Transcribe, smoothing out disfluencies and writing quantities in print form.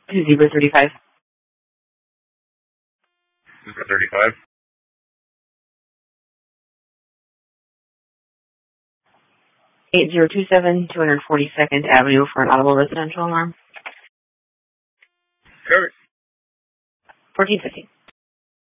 To Zebra 35. Zebra 35. 8027 242nd Avenue for an audible residential alarm. Covered. 1450.